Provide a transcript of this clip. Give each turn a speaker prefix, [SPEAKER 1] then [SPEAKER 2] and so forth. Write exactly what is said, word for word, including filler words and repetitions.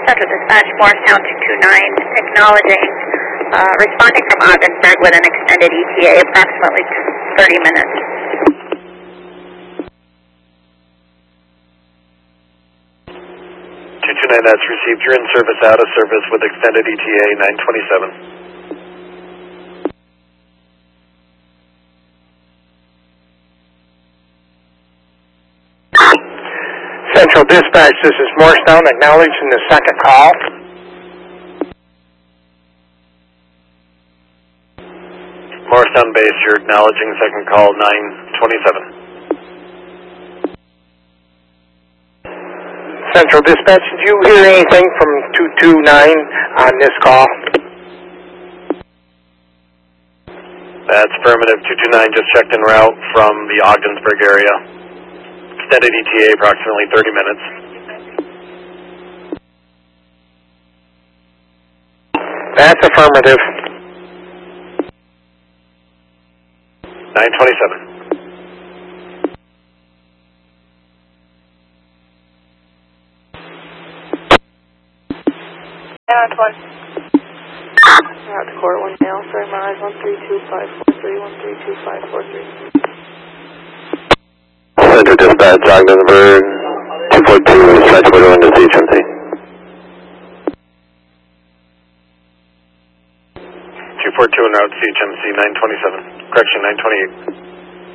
[SPEAKER 1] Central Dispatch, Morristown two two nine, acknowledging, uh, responding from Ogdensburg with an extended E T A, approximately thirty minutes.
[SPEAKER 2] two two nine, that's received. You're in service, out of service with extended E T A nine twenty-seven.
[SPEAKER 3] Central Dispatch, this is Morristown, acknowledging the second call.
[SPEAKER 2] Morristown base, you're acknowledging second call nine twenty-seven.
[SPEAKER 3] Central Dispatch, did you hear anything from two two nine on this call?
[SPEAKER 2] That's affirmative. two two nine just checked en route from the Ogdensburg area. Extended E T A approximately thirty minutes.
[SPEAKER 3] That's affirmative.
[SPEAKER 2] nine twenty-seven.
[SPEAKER 4] Yeah, one. Out to court one now. Sorry, my eyes one three two five four three one three two five four three.
[SPEAKER 5] Central Dispatch, Ogdensburg, two four two, try to go into C H M C.
[SPEAKER 2] two four two en route C H M C nine twenty-seven. Correction, nine twenty-eight.